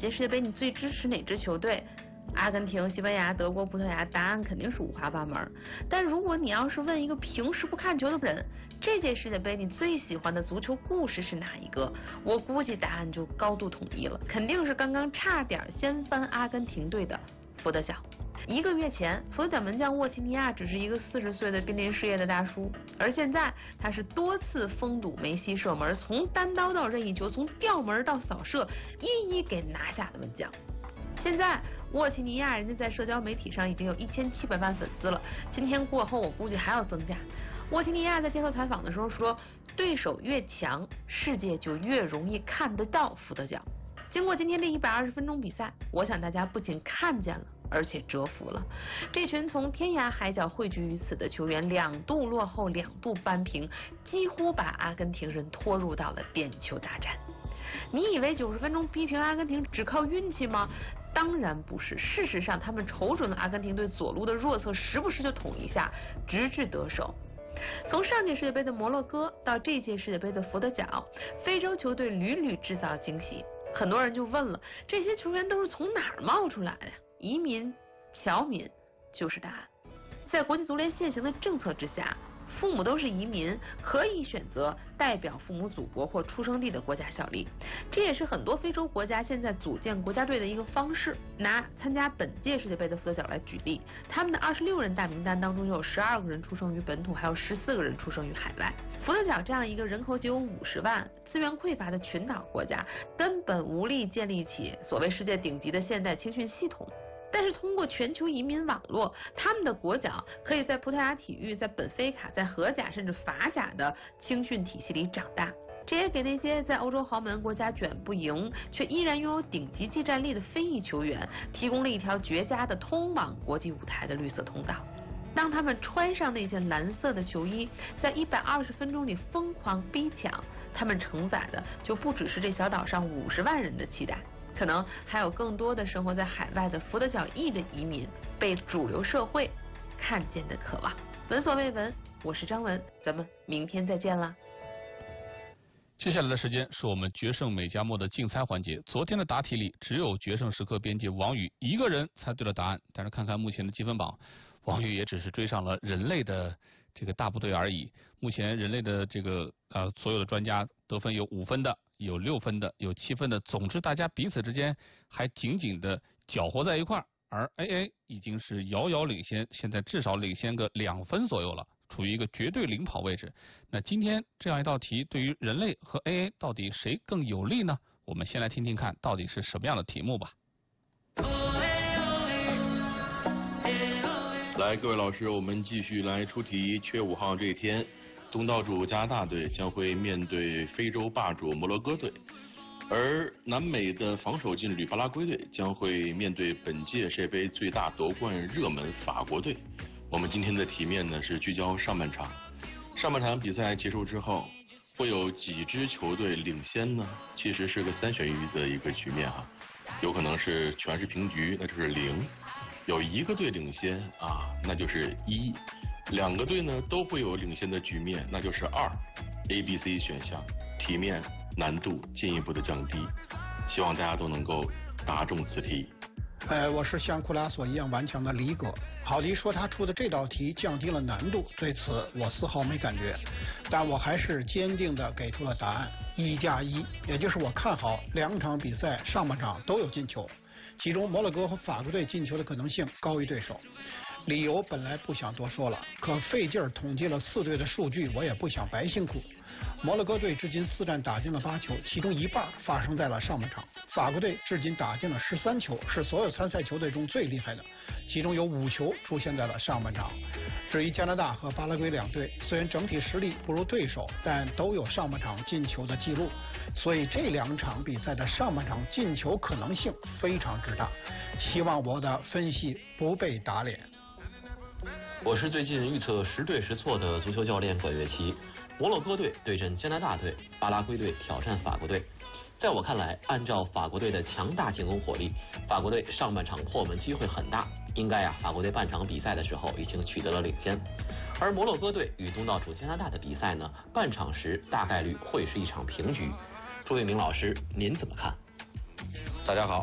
届世界杯你最支持哪支球队？阿根廷、西班牙、德国、葡萄牙，答案肯定是五花八门。但如果你要是问一个平时不看球的人，这届世界杯你最喜欢的足球故事是哪一个？我估计答案就高度统一了，肯定是刚刚差点掀翻阿根廷队的福德角。1个月前，福德角门将沃齐尼亚只是一个40岁的濒临失业的大叔，而现在他是多次封堵梅西射门，从单刀到任意球，从吊门到扫射，一一给拿下的门将。现在沃齐尼亚人家在社交媒体上已经有1700万粉丝了，今天过后我估计还要增加。沃齐尼亚在接受采访的时候说，对手越强，世界就越容易看得到福德角。经过今天这120分钟比赛，我想大家不仅看见了，而且折服了。这群从天涯海角汇聚于此的球员，2度落后，2度扳平，几乎把阿根廷人拖入到了点球大战。你以为90分钟逼平阿根廷只靠运气吗？当然不是，事实上他们瞅准了阿根廷队左路的弱侧，时不时就捅一下，直至得手。从上届世界杯的摩洛哥到这届世界杯的福德角，非洲球队屡屡制造惊喜。很多人就问了，这些球员都是从哪儿冒出来的？移民、侨民就是答案。在国际足联现行的政策之下，父母都是移民，可以选择代表父母祖国或出生地的国家效力。这也是很多非洲国家现在组建国家队的一个方式。拿参加本届世界杯的福德角来举例，他们的26人大名单当中有12个人出生于本土，还有14个人出生于海外。福德角这样一个人口仅有50万、资源匮乏的群岛国家，根本无力建立起所谓世界顶级的现代青训系统。但是通过全球移民网络，他们的国脚可以在葡萄牙体育、在本菲卡、在荷甲甚至法甲的青训体系里长大，这也给那些在欧洲豪门国家卷不赢却依然拥有顶级技战力的非裔球员提供了一条绝佳的通往国际舞台的绿色通道。当他们穿上那件蓝色的球衣，在120分钟里疯狂逼抢，他们承载的就不只是这小岛上50万人的期待，可能还有更多的生活在海外的福德角裔的移民被主流社会看见的渴望。闻所未闻，我是张文，咱们明天再见啦。 接下来的时间是我们决胜美加墨的竞猜环节。昨天的答题里，只有决胜时刻编辑王宇一个人猜对了答案，但是看看目前的积分榜，王宇也只是追上了人类的这个大部队而已。目前人类的这个所有的专家得分有5分的，有6分的，有7分的，总之大家彼此之间还紧紧的搅和在一块儿，而 AA 已经是遥遥领先，现在至少领先个2分左右了，处于一个绝对领跑位置。那今天这样一道题对于人类和 AA 到底谁更有利呢？我们先来听听看到底是什么样的题目吧。 来，各位老师，我们继续来出题。7月5号这一天，东道主加拿大队将会面对非洲霸主摩洛哥队，而南美的防守劲旅巴拉圭队将会面对本届世界杯最大夺冠热门法国队。我们今天的题面呢是聚焦上半场。上半场比赛结束之后，会有几支球队领先呢？其实是个3选1的一个局面哈，有可能是全是平局，那就是0；有1个队领先啊，那就是1；2个队呢都会有领先的局面，那就是2。A、B、C 选项，题面难度进一步的降低，希望大家都能够答中此题。 我是像库拉索一样顽强的李哥。郝迪说他出的这道题降低了难度，对此我丝毫没感觉，但我还是坚定的给出了答案1+1，也就是我看好2场比赛上半场都有进球，其中摩洛哥和法国队进球的可能性高于对手。理由本来不想多说了，可费劲儿统计了4队的数据，我也不想白辛苦。摩洛哥队至今4战打进了8球，其中1半发生在了上半场。法国队至今打进了13球，是所有参赛球队中最厉害的，其中有5球出现在了上半场。至于加拿大和巴拉圭2队，虽然整体实力不如对手，但都有上半场进球的记录，所以这2场比赛的上半场进球可能性非常之大。希望我的分析不被打脸。 我是最近预测10对10错的足球教练管乐琪。摩洛哥队对阵加拿大队，巴拉圭队挑战法国队。在我看来，按照法国队的强大进攻火力，法国队上半场破门机会很大，应该法国队半场比赛的时候已经取得了领先。而摩洛哥队与东道主加拿大的比赛呢，半场时大概率会是一场平局。朱一鸣老师，您怎么看？ 大家好。